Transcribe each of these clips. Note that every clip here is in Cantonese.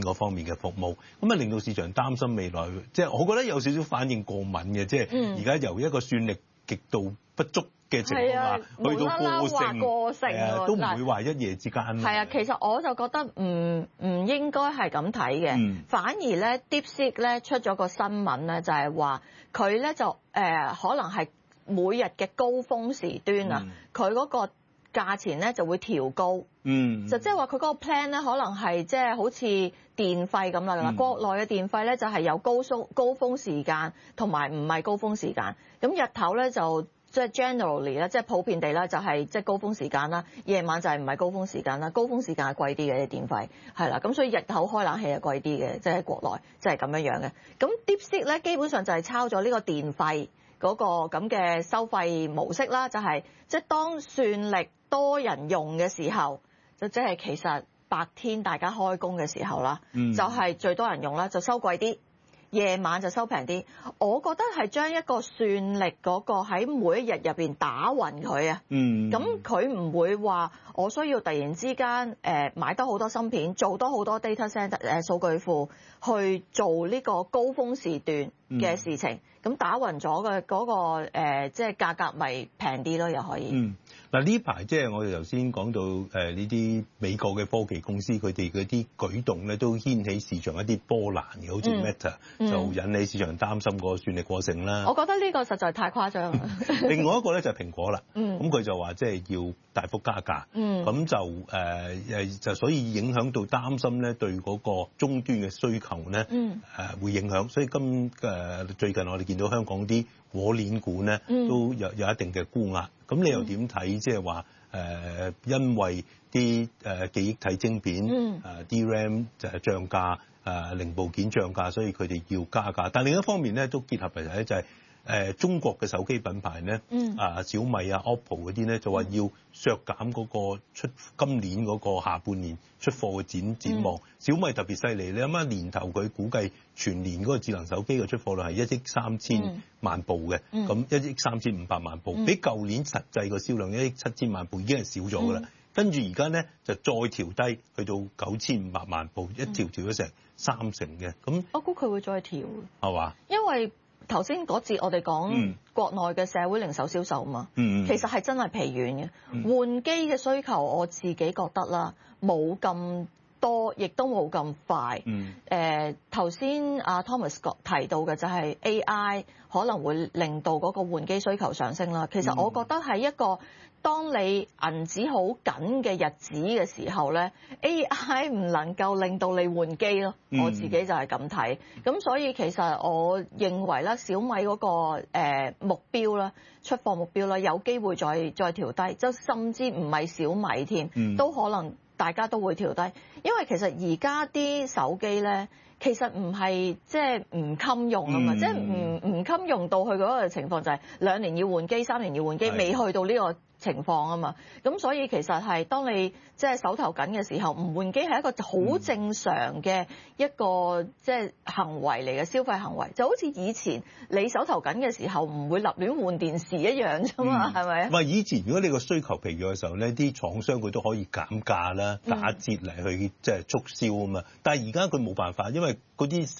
嗰方面嘅服務，咁啊令到市場擔心未來，即係我覺得有少少反應過敏嘅，即係而家由一個算力極度不足嘅情況下，去到過剩都唔會話一夜之間。 係啊，其實我就覺得唔應該係咁睇嘅，反而咧 DeepSeek 咧出咗個新聞咧，就係話佢咧就可能係每日嘅高峰時段啊，佢嗰個價錢咧就會調高，就即係話佢嗰個 plan 咧可能係即係好似電費咁啦。國內嘅電費咧就係有高峰時間同埋唔係高峰時間，咁日頭咧就即係 generally 咧，即係普遍地啦，就係即係高峰時間啦。夜晚就係唔係高峰時間啦。高峰時間係貴啲嘅電費，係啦。咁所以日頭開冷氣係貴啲嘅，即係喺國內即係咁樣樣嘅。咁 DeepSeek 咧基本上就係抄咗呢個電費嗰個咁嘅收費模式啦，就係即係當算力多人用嘅時候，就即係其實白天大家開工嘅時候啦，就係最多人用啦，就收貴啲。夜晚就收平啲，我覺得係將一個算力嗰個喺每一日入邊打暈佢啊。咁佢唔會話我需要突然之間買多好多芯片，做多好多 data center 數據庫去做呢個高峰時段嘅事情。咁打暈咗嘅嗰個即係價格咪平啲咯，又可以。 嗱呢排即係我哋頭先講到呢啲美國嘅科技公司佢哋嗰啲舉動咧，都掀起市場一啲波瀾嘅，好似 Meta 就引起市場擔心個算力過剩啦。 我覺得呢個實在太誇張啦。 另外一個咧就係蘋果啦，咁佢就話即係要大幅加價，咁就所以影響到擔心咧對嗰個終端嘅需求咧會影響，所以最近我哋見到香港啲火鏈股咧都有一定嘅沽壓。咁你又點睇？即係話因為啲記憶體晶片DRAM 就係漲價，零部件漲價，所以佢哋要加價。但另一方面咧，都結合嚟睇就係中國嘅手機品牌咧，小米啊、OPPO 嗰啲咧就話要削減嗰個今年嗰個下半年出貨嘅展望。小米特別犀利，你諗下年頭佢估計全年嗰個智能手機嘅出貨量係1億3000萬部嘅，咁1億3500萬部，比舊年實際個銷量1億7000萬部已經係少咗㗎啦。跟住而家咧就再調低去到9500萬部，一調咗成3成嘅。咁我估佢會再調， 係嘛？ 因為頭先嗰節我哋講國內嘅社會零售銷售嘛，其實係真係疲軟嘅。換機嘅需求我自己覺得啦，冇咁多，亦都冇咁快。頭先阿 Thomas 提到嘅就係 AI 可能會令到嗰個換機需求上升啦。其實我覺得係一個當你銀紙好緊嘅日子嘅時候咧，AI 唔能夠令到你換機咯。我自己就係咁睇。咁所以其實我認為咧，小米嗰個目標啦，出貨目標啦，有機會再調低，就甚至唔係小米添，都可能大家都會調低。因為其實而家啲手機咧，其實唔係即係唔襟用啊嘛，即係唔襟用到去嗰個情況就係2年要換機，3年要換機，未去到呢個情況啊嘛。咁所以其實係當你即係手頭緊嘅時候，唔換機係一個好正常嘅一個即係行為嚟嘅，消費行為，就好似以前你手頭緊嘅時候唔會立亂換電視一樣啫嘛，係咪啊？ 唔係以前如果你個需求疲弱嘅時候咧，啲廠商佢都可以減價啦、打折嚟去即係促銷啊嘛。但係而家佢冇辦法，因為嗰啲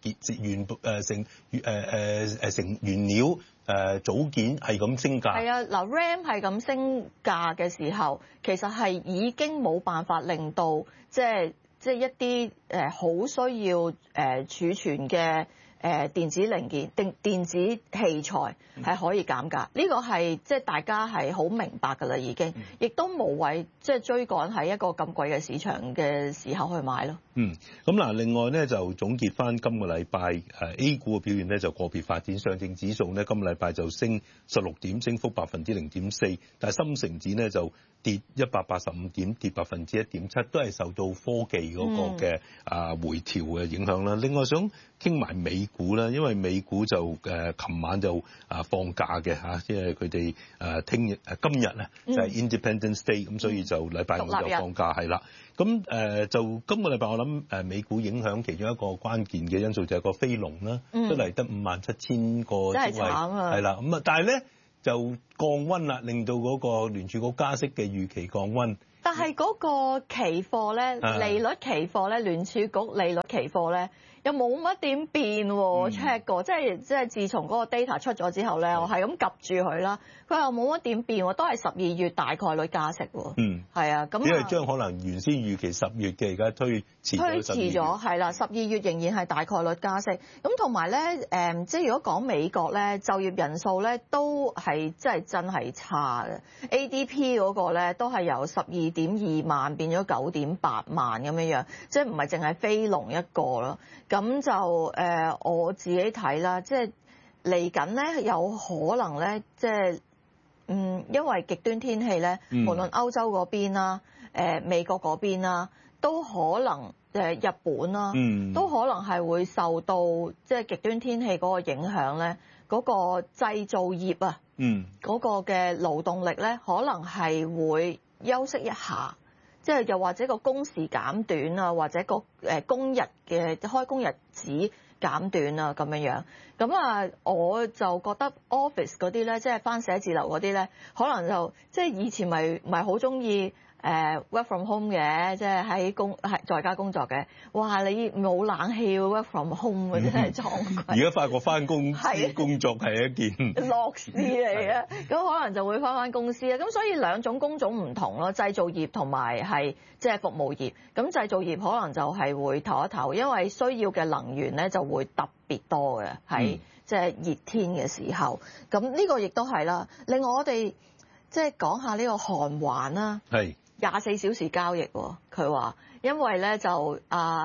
成原料組件係咁升價。係啊，嗱 RAM 係咁升價嘅時候，其實係已經冇辦法令到即係一啲好需要儲存嘅電子零件、電子器材係可以減價。呢個係即係大家係好明白㗎啦，已經，亦都無謂即係追趕喺一個咁貴嘅市場嘅時候去買咯。咁嗱，另外咧就總結翻今個禮拜A 股嘅表現咧就個別發展，上證指數咧今個禮拜就升16點，升幅0.4%，但係深成指咧就跌185點，跌1.7%，都係受到科技嗰個嘅回調嘅影響啦。另外想傾埋美股啦，因為美股就琴晚就放假嘅嚇，即係佢哋今日啊就係 Independence Day，咁所以就禮拜五就放假係啦。咁就今個禮拜我諗美股影響其中一個關鍵嘅因素就係個非農啦，都嚟得57,000個職位，真係慘啊！係啦，但係咧就降溫啦，令到嗰個聯儲局加息嘅預期降溫。 但係嗰個期貨咧，利率期貨咧，聯儲局利率期貨咧，又冇乜點變喎。check 過，即係自從嗰個 data 出咗之後咧，我係咁夾住佢啦。佢又冇乜點變喎，都係12月大概率加息喎。係啊，咁因為將可能原先預期10月嘅，而家推遲咗，係啦，12月仍然係大概率加息。咁同埋咧，即係如果講美國咧，就業人數咧都係真係差嘅。ADP 嗰個咧都係由12.2萬變咗9.8萬咁樣樣，即係唔係淨係非農一個咯。咁就我自己睇啦，即係嚟緊咧有可能咧，即係因為極端天氣咧，無論歐洲嗰邊啦、美國嗰邊啦，都可能日本啦，都可能係會受到即係極端天氣嗰個影響咧，嗰個製造業啊，嗰個嘅勞動力咧，可能係會休息一下。即係又或者個工時減短啊，或者個工日嘅開工日子減短啊咁樣樣。咁啊，我就覺得 office 嗰啲咧，即係返寫字樓嗰啲咧，可能就即係以前咪好鍾意work from home 嘅，即係喺在家工作嘅。哇！你冇冷氣 work from home 真係撞鬼。 而家發覺返工作係一件樂事嚟嘅，咁可能就會返公司啊。咁所以兩種工種唔同咯，製造業同埋係即係服務業。咁製造業可能就係會唞一唞，因為需要嘅能源咧就會特別多嘅，喺即係熱天嘅時候。咁呢個亦都係啦。另外我哋即係講下呢個韓環啦。係。24小時交易喎，佢話，因為咧就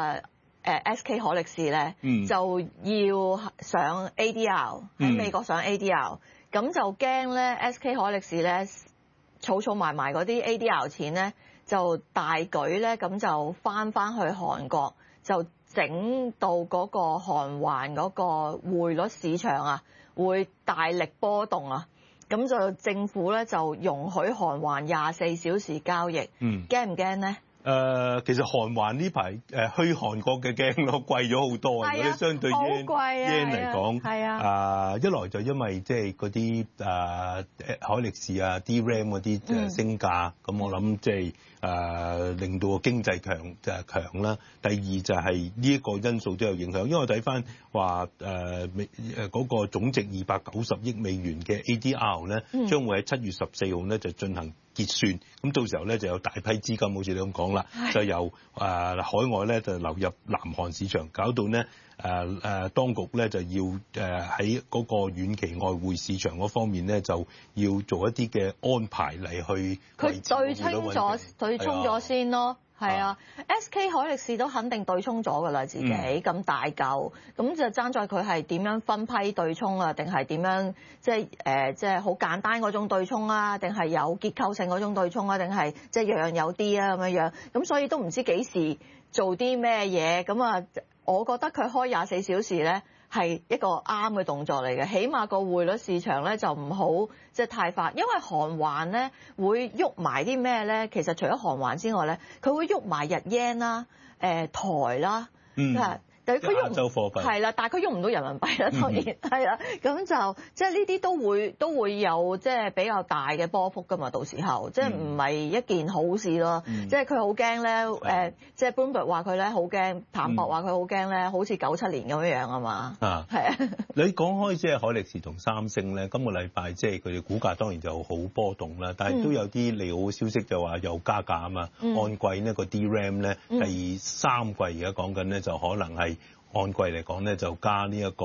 SK 海力士咧就要上 ADR 喺美國上 ADR，咁就驚咧 SK 海力士咧儲埋嗰啲 ADR 錢咧就大舉咧咁就翻去韓國，就整到嗰個韓環嗰個匯率市場啊會大力波動啊。咁就政府咧就容許韓環24小時交易，驚唔驚咧？ 其實韓環呢排去韓國嘅驚咯，貴咗好多啊！如果相對 yen 嚟講，一來就因為即係嗰啲海力士啊、DRAM 嗰啲升價，咁我諗即係令到個經濟強啦。第二就係呢一個因素都有影響，因為我睇翻話嗰個總值290億美元嘅 ADR 咧，將會喺7月14號咧就進行結算，咁到時候咧就有大批資金，好似你咁講啦，就由海外咧就流入南韓市場，搞到咧當局咧就要喺嗰個遠期外匯市場嗰方面咧就要做一啲嘅安排嚟去佢對沖咗先咯。係啊 ，SK 海力士都肯定對沖咗㗎啦，自己咁大嚿，咁就爭在佢係點樣分批對沖啊，定係點樣即係好簡單嗰種對沖啊，定係有結構性嗰種對沖啊，定係即係樣樣有啲啊咁樣，咁所以都唔知幾時做啲咩嘢，咁啊，我覺得佢開24小時咧係一個啱嘅動作嚟嘅，起碼個匯率市場咧就唔好即係太快，因為韓環咧會喐埋啲咩咧？其實除咗韓環之外咧，佢會喐埋日 yen 啦、台啦，但係佢喐唔係啦，但係佢喐唔到人民幣啦，當然係啦，咁就即係呢啲都會有即係比較大嘅波幅㗎嘛，到時候即係唔係一件好事咯，即係佢好驚咧即係 Bloomberg 話佢咧好驚，彭博話佢好驚咧，好似97年咁樣啊嘛，係啊。 你講開即係海力士同三星咧，今個禮拜即係佢哋股價當然就好波動啦，但係都有啲利好嘅消息就話又加價啊嘛，按季呢個 DRAM 咧第三季而家講緊咧就可能係。按季嚟講咧，就加呢一個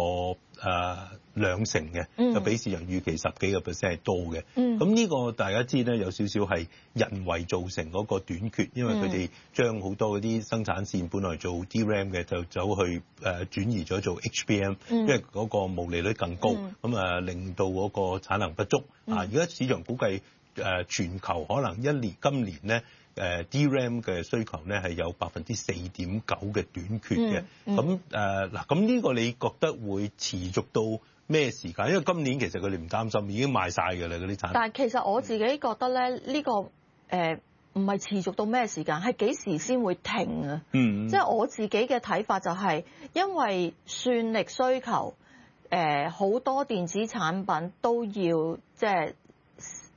2成嘅，就比市場預期10幾個% 係多嘅。咁呢個大家知咧，有少少係人為造成嗰個短缺，因為佢哋將好多嗰啲生產線本來做 DRAM 嘅，就走去轉移咗做 HBM，因為嗰個毛利率更高，咁令到嗰個產能不足。而家市場估計全球可能今年咧。DRAM 嘅需求咧係有4.9%嘅短缺嘅，咁咁呢個你覺得會持續到咩時間？因為今年其實佢哋唔擔心，已經賣晒㗎啦嗰啲產品。 但係其實我自己覺得咧，呢個唔係持續到咩時間，係幾時先會停啊？即係我自己嘅睇法就係，因為算力需求，好多電子產品都要即係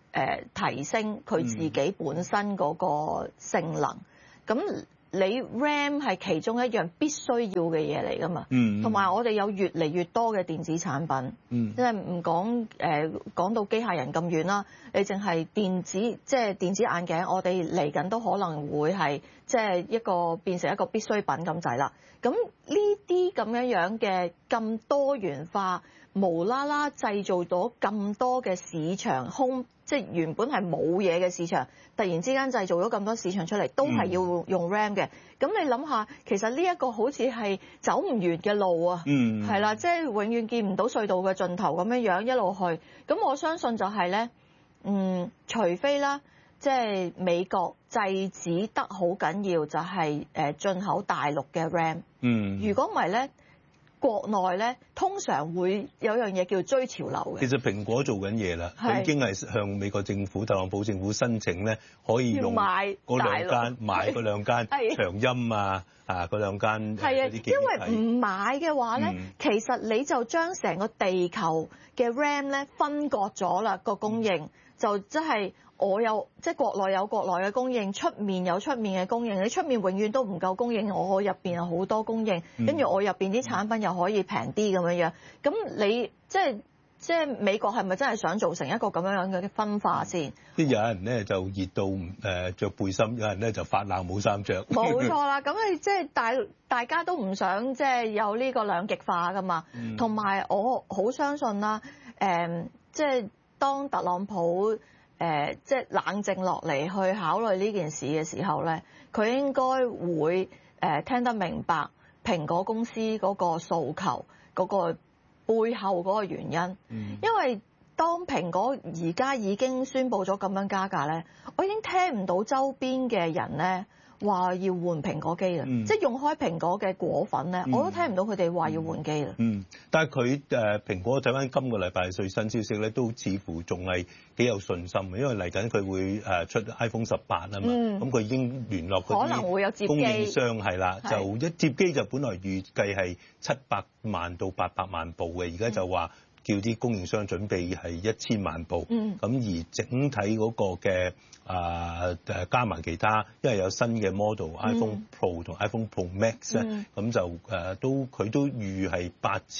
提升佢自己本身嗰個性能。咁你 RAM 係其中一樣必須要嘅嘢嚟㗎嘛，同埋我哋有越嚟越多嘅電子產品，即係唔講講到機械人咁遠啦，你淨係電子眼鏡，我哋嚟緊都可能會係即係變成一個必需品咁滯啦。咁呢啲咁樣嘅咁多元化，無啦啦製造咗咁多嘅市場空，即係原本係冇嘢嘅市場，突然之間製造咗咁多市場出嚟，都係要用 RAM 嘅。咁你諗下，其實呢一個好似係走唔完嘅路啊，係啦，即係永遠見唔到隧道嘅盡頭咁樣一路去。咁我相信就係咧，除非啦，即係美國制止得好緊要，就係進口大陸嘅 RAM。如果唔係咧，國內咧通常會有樣嘢叫追潮流嘅。 其實蘋果做緊嘢啦，佢已經係向美國政府、特朗普政府申請咧，可以用嗰兩間長鑫嗰兩間係啊，因為唔買嘅話咧，其實你就將成個地球嘅 RAM 咧分割咗啦，個供應就即係。即係國內有國內嘅供應，出面有出面嘅供應。你出面永遠都唔夠供應，我入邊有好多供應，跟住我入邊啲產品又可以平啲咁樣樣。咁你即係美國係咪真係想做成一個咁樣嘅分化先？ 啲有人咧就熱到著背心，有人咧就發冷冇衫着。 冇錯啦，咁你即係大家都唔想即係有呢個兩極化噶嘛。同埋我好相信啦，即係當特朗普。即係冷靜落嚟去考慮呢件事嘅時候咧，佢應該會聽得明白蘋果公司嗰個訴求嗰個背後嗰個原因。因為當蘋果而家已經宣布咗咁樣加價咧，我已經聽唔到周邊嘅人咧話要換蘋果機啦。即係用開蘋果嘅果粉咧，我都聽唔到佢哋話要換機啦。 但係佢蘋果睇翻今個禮拜最新消息咧，都似乎仲係幾有信心嘅，因為嚟緊佢會出 iPhone 18啊嘛，咁佢已經聯絡嗰啲供應商係啦，就一接機就本來預計係700萬到800萬部嘅，而家就話叫啲供應商準備係1000萬部，咁而整體嗰個嘅加埋其他，因為有新嘅 model iPhone Pro 同 iPhone Pro Max 咧，咁就佢都預係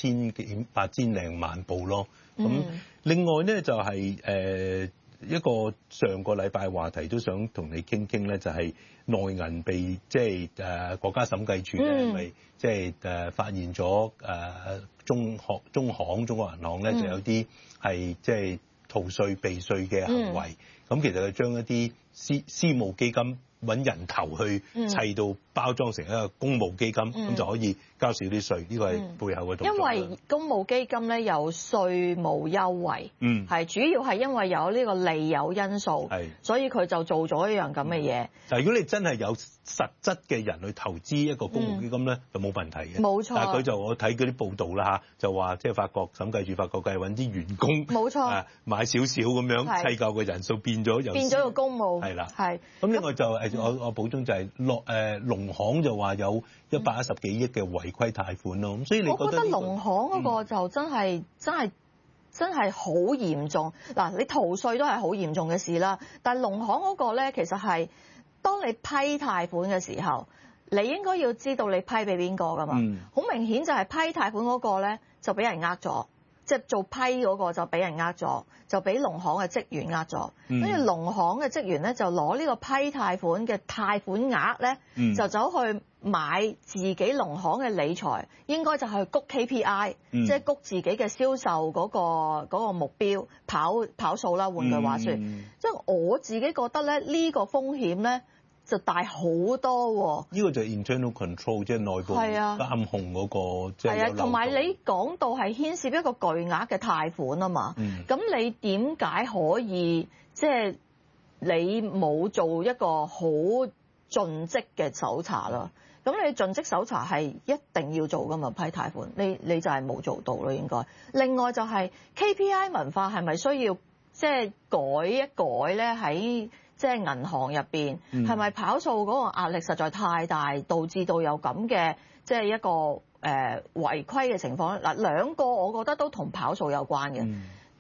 8000零萬部咯。咁另外咧就係一個上個禮拜話題都想同你傾傾咧，就係內銀被即係國家審計處咧，咪即係發現咗中國銀行咧就有啲係即係逃稅避稅嘅行為。咁其實佢將一啲私募基金揾人頭去砌到包裝成一個公募基金，咁就可以交少啲稅。呢個係背後嘅動作。因為公募基金咧有稅務優惠，係主要係因為有呢個利誘因素，所以佢就做咗一樣咁嘅嘢。 但係如果你真係有實質嘅人去投資一個公募基金咧，就冇問題嘅。 冇錯。 但係佢我睇嗰啲報道啦就話即係法國審計處發覺計揾啲員工， 冇錯， 買少少咁樣砌夠嘅人數變咗個公募。 係啦，係。咁另外就我補充就係農行就話有110幾億嘅違規貸款咯，咁所以你覺得農行嗰個就真係好嚴重。嗱，你逃稅都係好嚴重嘅事啦，但係農行嗰個咧其實係當你批貸款嘅時候，你應該要知道你批俾邊個噶嘛。好明顯就係批貸款嗰個咧就俾人呃咗。即係做批嗰個就俾人呃咗，就俾農行嘅職員呃咗。跟住農行嘅職員咧就攞呢個批貸款嘅貸款額咧，就走去買自己農行嘅理財，應該就係谷 KPI，即係谷自己嘅銷售嗰個目標跑數啦。換句話說，即係我自己覺得咧呢個風險咧就大好多喎。 呢個就係 internal control， 即係內部監控嗰個，即係同埋你講到係牽涉一個巨額嘅貸款啊嘛。咁你點解可以即係你冇做一個好盡職嘅搜查啦？咁你盡職搜查係一定要做噶嘛？批貸款，你就係冇做到咯應該。另外就係 KPI 文化係咪需要即係改一改咧？喺即係銀行入邊，係咪跑數嗰個壓力實在太大，導致到有咁嘅即係一個違規嘅情況咧？嗱，兩個我覺得都同跑數有關嘅。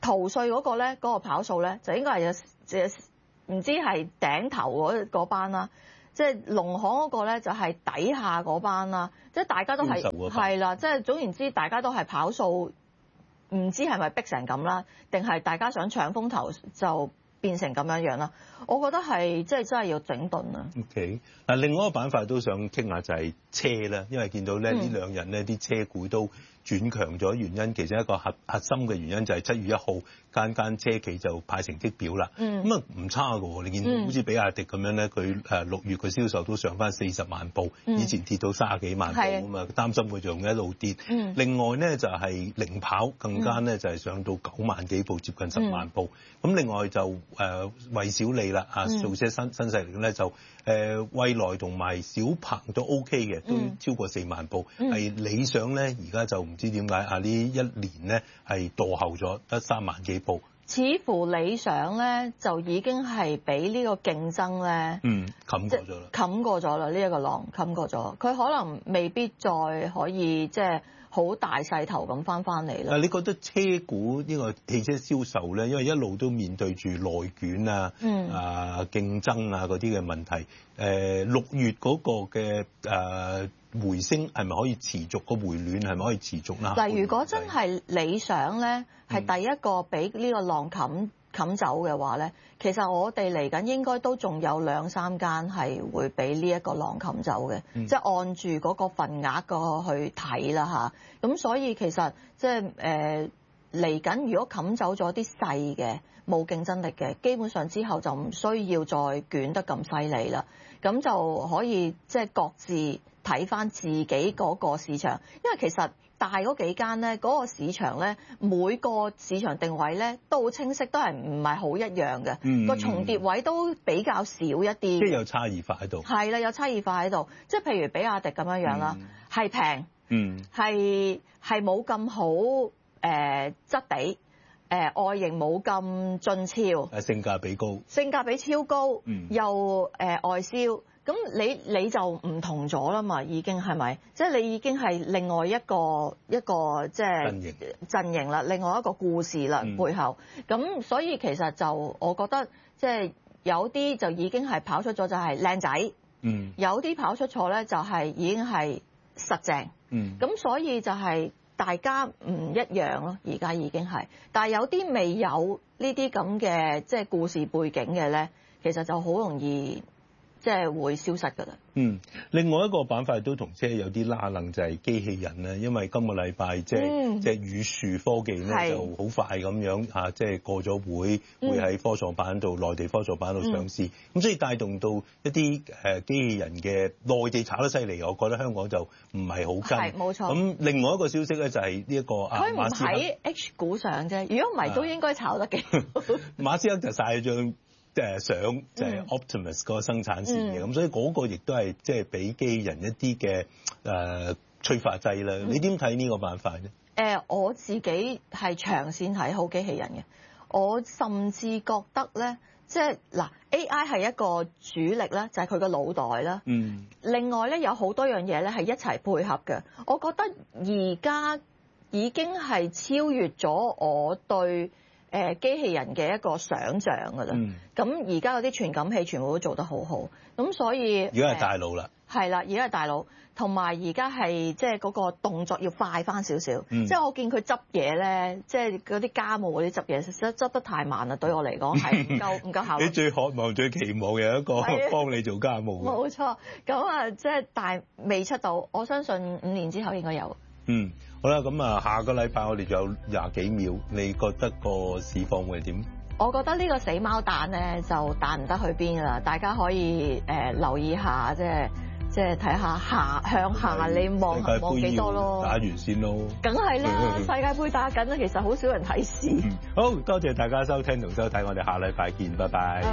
逃稅嗰個咧，嗰個跑數咧就應該係唔知係頂頭嗰班啦，即係農行嗰個咧就係底下嗰班啦，即係大家都係啦，即係總言之，大家都係跑數，唔知係咪逼成咁啦，定係大家想搶風頭就變成咁樣樣啦？我覺得係即係真係要整頓啊。 OK， 嗱，另外一個板塊都想傾下就係車啦，因為見到咧呢兩日呢啲車股都轉強咗，原因其中一個核心嘅原因就係7月1號間車企就派成績表啦。咁啊唔差㗎喎，你見到好似比亞迪咁樣咧，佢6月嘅銷售都上翻40萬部，以前跌到30幾萬部啊嘛，擔心佢仲一路跌。另外咧就係零跑更加咧就係上到9萬幾部，接近10萬部。咁另外就蔚小理啦，做些新勢力咧就蔚來同埋小鵬都 OK 嘅，都超過4萬部。係理想咧，而家就唔知點解呢一年咧係墮後咗，得3萬幾部。 似乎理想咧就已經係俾呢個競爭咧冚過咗啦，呢一個浪冚過咗，佢可能未必再可以即係好大勢頭咁翻嚟啦。 你覺得車股呢個汽車銷售咧，因為一路都面對住內卷競爭嗰啲嘅問題，6月嗰個嘅回升係咪可以持續？個回暖係咪可以持續啦？ 嗱，如果真係理想咧，係第一個俾呢個浪冚走嘅話咧，其實我哋嚟緊應該都仲有2-3間係會俾呢一個浪冚走嘅，即係按住嗰個份額個去睇啦嚇。咁所以其實即係嚟緊，如果冚走咗啲細嘅冇競爭力嘅，基本上之後就唔需要再捲得咁犀利啦。咁就可以即係各自睇翻自己嗰個市場，因為其實大嗰幾間咧，嗰個市場咧，每個市場定位咧都好清晰，都係唔係好一樣嘅，個重疊位都比較少一啲。即係有差異化喺度。係啦，有差異化喺度，即係譬如比亞迪咁樣啦，係平，係冇咁好質地，外形冇咁俊俏， 性價比高， 性價比超高，又外銷。咁你就唔同咗啦嘛，已經係咪？即係你已經係另外一個即係陣營啦，另外一個故事啦背後。咁所以其實就我覺得即係有啲就已經係跑出咗就係靚仔，有啲跑出錯咧就係已經係實淨。咁所以就係大家唔一樣咯，而家已經係。但係有啲未有呢啲咁嘅即係故事背景嘅咧，其實就好容易即係會消失㗎啦。 另外一個板塊都同車有啲拉楞，就係機器人咧，因為今個禮拜即係宇樹科技咧就好快咁樣即係過咗會喺科創板度內地科創板度上市，咁所以帶動到一啲機器人嘅內地炒得犀利，我覺得香港就唔係好跟。係冇錯。咁另外一個消息咧就係呢一個佢唔喺 H 股上啫，如果唔係都應該炒得幾好。 馬斯克就曬張相就係 Optimus 嗰個生產線嘅，咁所以嗰個亦都係即係俾機器人一啲嘅催化劑啦。你點睇呢個板塊咧？ 我自己係長線睇好機器人嘅，我甚至覺得咧，即係嗱 AI 係一個主力咧，就係佢個腦袋啦。另外咧有好多樣嘢咧係一齊配合嘅，我覺得而家已經係超越咗我對機器人嘅一個想像㗎啦，咁而家嗰啲傳感器全部都做得好好，咁所以而家係大佬啦， 係啦，而家係大佬，同埋而家係即係嗰個動作要快翻少少，即係我見佢執嘢咧，即係嗰啲家務嗰啲執嘢執得太慢啦，對我嚟講係唔夠效率。 你最渴望、最期望有一個幫你做家務嘅。 冇錯，咁即係但未出到，我相信5年之後應該有。 好啦，咁下個禮拜我哋仲有20幾秒，你覺得個市況會係點？ 我覺得呢個死貓彈咧就彈唔得去邊㗎啦，大家可以留意下，即係睇下向下你望幾多咯。 打完先咯。 梗係啦，世界盃打緊啦，其實好少人睇市。 好多謝大家收聽同收睇，我哋下禮拜見，拜拜。